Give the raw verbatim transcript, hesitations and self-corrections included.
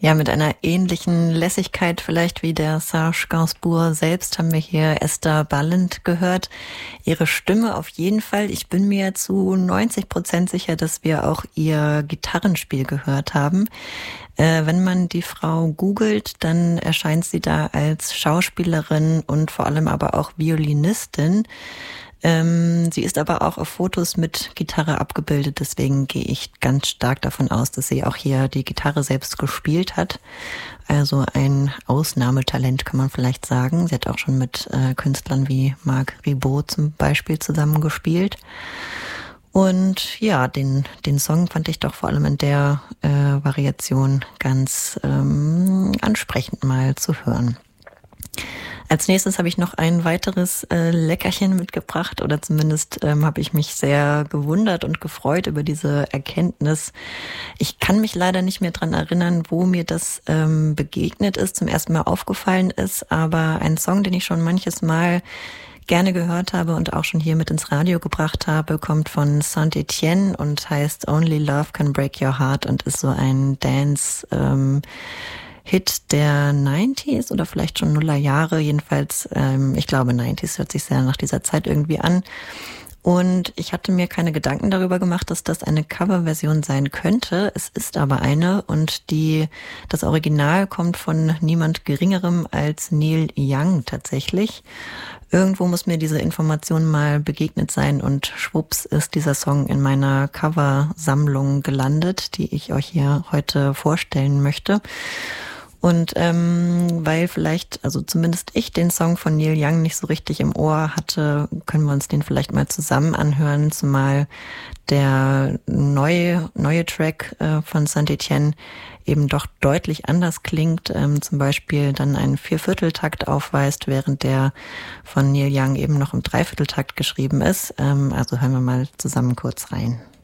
Ja, mit einer ähnlichen Lässigkeit vielleicht wie der Serge Gainsbourg selbst haben wir hier Esther Balint gehört. Ihre Stimme auf jeden Fall. Ich bin mir zu neunzig Prozent sicher, dass wir auch ihr Gitarrenspiel gehört haben. Äh, wenn man die Frau googelt, dann erscheint sie da als Schauspielerin und vor allem aber auch Violinistin. Ähm, sie ist aber auch auf Fotos mit Gitarre abgebildet, deswegen gehe ich ganz stark davon aus, dass sie auch hier die Gitarre selbst gespielt hat. Also ein Ausnahmetalent, kann man vielleicht sagen. Sie hat auch schon mit äh, Künstlern wie Marc Ribot zum Beispiel zusammengespielt. Und ja, den, den Song fand ich doch vor allem in der äh, Variation ganz ähm, ansprechend mal zu hören. Als nächstes habe ich noch ein weiteres äh, Leckerchen mitgebracht, oder zumindest ähm, habe ich mich sehr gewundert und gefreut über diese Erkenntnis. Ich kann mich leider nicht mehr dran erinnern, wo mir das ähm, begegnet ist, zum ersten Mal aufgefallen ist, aber ein Song, den ich schon manches Mal gerne gehört habe und auch schon hier mit ins Radio gebracht habe, kommt von Saint-Etienne und heißt Only Love Can Break Your Heart und ist so ein Dance ähm, Hit der neunziger oder vielleicht schon Nullerjahre, jedenfalls, ähm, ich glaube neunziger, hört sich sehr nach dieser Zeit irgendwie an. Und ich hatte mir keine Gedanken darüber gemacht, dass das eine Coverversion sein könnte. Es ist aber eine und die, das Original kommt von niemand Geringerem als Neil Young tatsächlich. Irgendwo muss mir diese Information mal begegnet sein und schwupps ist dieser Song in meiner Coversammlung gelandet, die ich euch hier heute vorstellen möchte. Und ähm, weil vielleicht, also zumindest ich den Song von Neil Young nicht so richtig im Ohr hatte, können wir uns den vielleicht mal zusammen anhören, zumal der neue neue Track äh, von Saint-Etienne eben doch deutlich anders klingt, ähm, zum Beispiel dann einen Viervierteltakt aufweist, während der von Neil Young eben noch im Dreivierteltakt geschrieben ist. Ähm, also hören wir mal zusammen kurz rein.